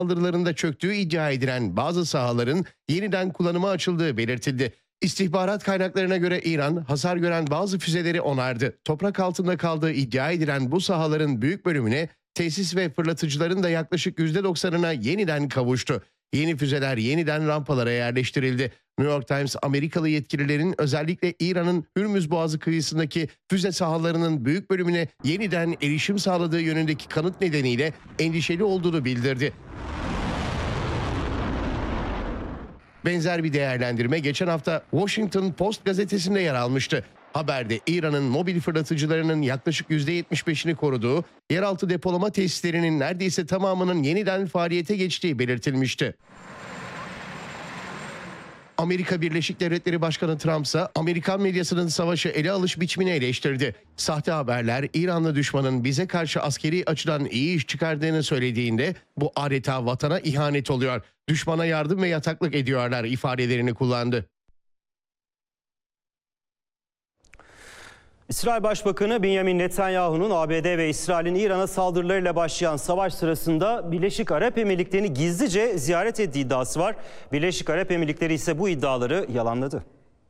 saldırılarında çöktüğü iddia edilen bazı sahaların yeniden kullanıma açıldığı belirtildi. İstihbarat kaynaklarına göre İran, hasar gören bazı füzeleri onardı. Toprak altında kaldığı iddia edilen bu sahaların büyük bölümüne tesis ve fırlatıcıların da yaklaşık %90'ına yeniden kavuştu. Yeni füzeler yeniden rampalara yerleştirildi. New York Times, Amerikalı yetkililerin özellikle İran'ın Hürmüz Boğazı kıyısındaki füze sahalarının büyük bölümüne yeniden erişim sağladığı yönündeki kanıt nedeniyle endişeli olduğunu bildirdi. Benzer bir değerlendirme geçen hafta Washington Post gazetesinde yer almıştı. Haberde İran'ın mobil fırlatıcılarının yaklaşık %75'ini koruduğu, yeraltı depolama tesislerinin neredeyse tamamının yeniden faaliyete geçtiği belirtilmişti. Amerika Birleşik Devletleri Başkanı Trump ise Amerikan medyasının savaşı ele alış biçimini eleştirdi. Sahte haberler İranlı düşmanın bize karşı askeri açıdan iyi iş çıkardığını söylediğinde bu adeta vatana ihanet oluyor. Düşmana yardım ve yataklık ediyorlar ifadelerini kullandı. İsrail Başbakanı Benjamin Netanyahu'nun ABD ve İsrail'in İran'a saldırılarıyla başlayan savaş sırasında Birleşik Arap Emirlikleri'ni gizlice ziyaret ettiği iddiası var. Birleşik Arap Emirlikleri ise bu iddiaları yalanladı.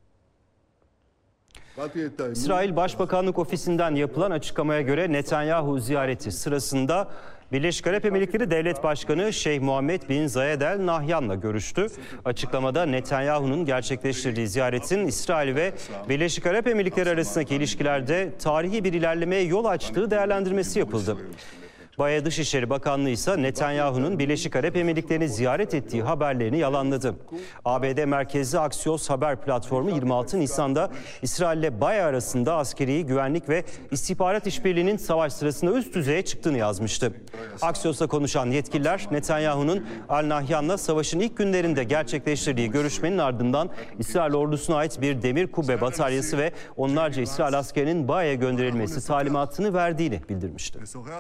İsrail Başbakanlık Ofisi'nden yapılan açıklamaya göre Netanyahu ziyareti sırasında Birleşik Arap Emirlikleri Devlet Başkanı Şeyh Muhammed bin Zayed El Nahyan'la görüştü. Açıklamada Netanyahu'nun gerçekleştirdiği ziyaretin İsrail ve Birleşik Arap Emirlikleri arasındaki ilişkilerde tarihi bir ilerlemeye yol açtığı değerlendirmesi yapıldı. BAE Dışişleri Bakanlığı ise Netanyahu'nun Birleşik Arap Emirlikleri'ni ziyaret ettiği haberlerini yalanladı. ABD merkezli Axios haber platformu 26 Nisan'da İsrail ile BAE arasında askeri, güvenlik ve istihbarat işbirliğinin savaş sırasında üst düzeye çıktığını yazmıştı. Axios'la konuşan yetkililer Netanyahu'nun El Nahyan'la savaşın ilk günlerinde gerçekleştirdiği görüşmenin ardından İsrail ordusuna ait bir demir kubbe bataryası ve onlarca İsrail askerinin BAE'ye gönderilmesi talimatını verdiğini bildirmişti.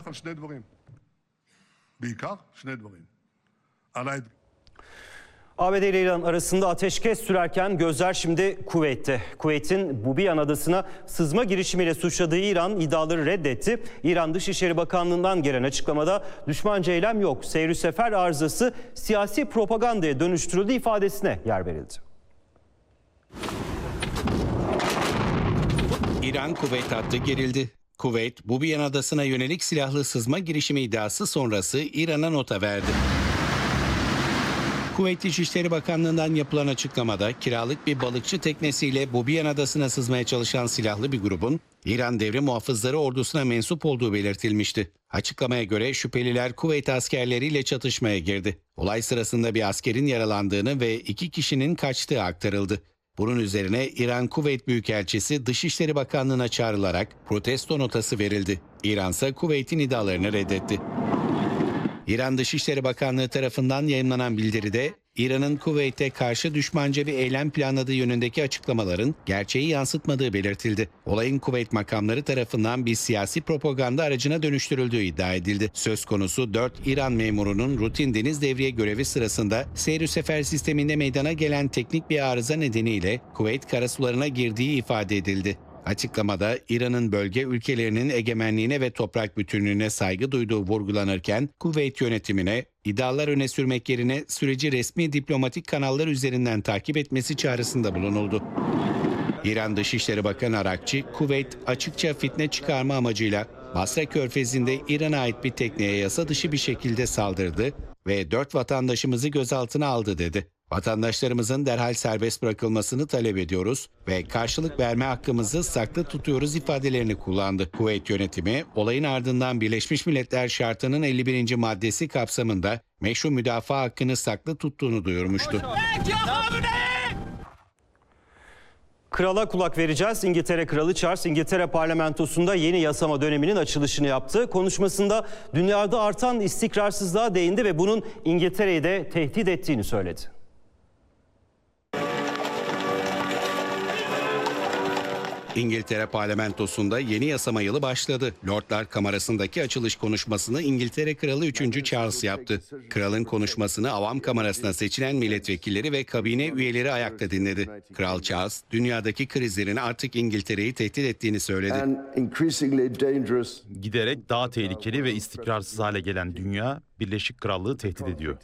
ABD ile İran arasında ateşkes sürerken gözler şimdi Kuveyt'te. Kuveyt'in Bubiyan adasına sızma girişimiyle suçladığı İran iddiaları reddetti. İran Dışişleri Bakanlığı'ndan gelen açıklamada düşmanca eylem yok, seyr-i sefer arızası siyasi propagandaya dönüştürüldü ifadesine yer verildi. İran-Kuveyt hattı gerildi. Kuveyt, Bubiyan adasına yönelik silahlı sızma girişimi iddiası sonrası İran'a nota verdi. Kuveyt İçişleri Bakanlığı'ndan yapılan açıklamada kiralık bir balıkçı teknesiyle Bubiyan adasına sızmaya çalışan silahlı bir grubun İran Devrim Muhafızları ordusuna mensup olduğu belirtilmişti. Açıklamaya göre şüpheliler Kuveyt askerleriyle çatışmaya girdi. Olay sırasında bir askerin yaralandığını ve 2 kişinin kaçtığı aktarıldı. Bunun üzerine İran-Kuveyt Büyükelçisi Dışişleri Bakanlığı'na çağrılarak protesto notası verildi. İran ise Kuveyt'in iddialarını reddetti. İran Dışişleri Bakanlığı tarafından yayımlanan bildiride İran'ın Kuveyt'e karşı düşmanca bir eylem planladığı yönündeki açıklamaların gerçeği yansıtmadığı belirtildi. Olayın Kuveyt makamları tarafından bir siyasi propaganda aracına dönüştürüldüğü iddia edildi. Söz konusu 4 İran memurunun rutin deniz devriye görevi sırasında seyir sefer sisteminde meydana gelen teknik bir arıza nedeniyle Kuveyt karasularına girdiği ifade edildi. Açıklamada İran'ın bölge ülkelerinin egemenliğine ve toprak bütünlüğüne saygı duyduğu vurgulanırken Kuveyt yönetimine iddialar öne sürmek yerine süreci resmi diplomatik kanallar üzerinden takip etmesi çağrısında bulunuldu. İran Dışişleri Bakanı Arakçi, Kuveyt açıkça fitne çıkarma amacıyla Basra Körfezi'nde İran'a ait bir tekneye yasa dışı bir şekilde saldırdı ve 4 vatandaşımızı gözaltına aldı dedi. Vatandaşlarımızın derhal serbest bırakılmasını talep ediyoruz ve karşılık verme hakkımızı saklı tutuyoruz ifadelerini kullandı. Kuveyt yönetimi olayın ardından Birleşmiş Milletler Şartı'nın 51. maddesi kapsamında meşru müdafaa hakkını saklı tuttuğunu duyurmuştu. Krala kulak vereceğiz. İngiltere Kralı Charles, İngiltere parlamentosunda yeni yasama döneminin açılışını yaptı. Konuşmasında dünyada artan istikrarsızlığa değindi ve bunun İngiltere'yi de tehdit ettiğini söyledi. İngiltere parlamentosunda yeni yasama yılı başladı. Lordlar Kamerası'ndaki açılış konuşmasını İngiltere Kralı 3. Charles yaptı. Kralın konuşmasını Avam Kamerası'na seçilen milletvekilleri ve kabine üyeleri ayakta dinledi. Kral Charles, dünyadaki krizlerin artık İngiltere'yi tehdit ettiğini söyledi. Giderek daha tehlikeli ve istikrarsız hale gelen dünya, Birleşik Krallığı tehdit ediyor.